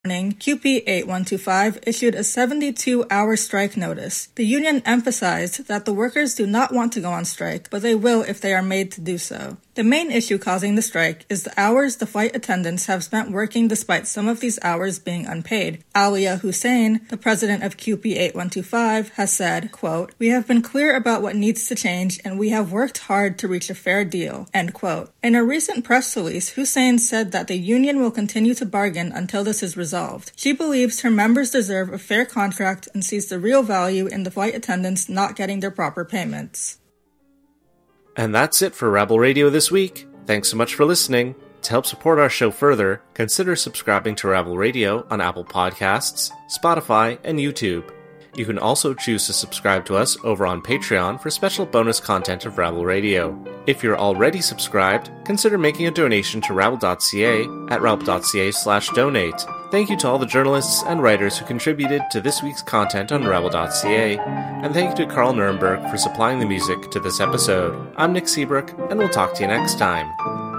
morning, QP 8125 issued a 72-hour strike notice. The union emphasized that the workers do not want to go on strike, but they will if they are made to do so. The main issue causing the strike is the hours the flight attendants have spent working despite some of these hours being unpaid. Alia Hussein, the president of QP 8125, has said, quote, "We have been clear about what needs to change and we have worked hard to reach a fair deal," end quote. In a recent press release, Hussein said that the union will continue to bargain until this is resolved. She believes her members deserve a fair contract and sees the real value in the flight attendants not getting their proper payments. And that's it for Rebel Radio this week. Thanks so much for listening. To help support our show further, consider subscribing to Rebel Radio on Apple Podcasts, Spotify, and YouTube. You can also choose to subscribe to us over on Patreon for special bonus content of Rebel Radio. If you're already subscribed, consider making a donation to Rebel.ca at rebel.ca/donate. Thank you to all the journalists and writers who contributed to this week's content on Rebel.ca, and thank you to Carl Nuremberg for supplying the music to this episode. I'm Nick Seabrook, and we'll talk to you next time.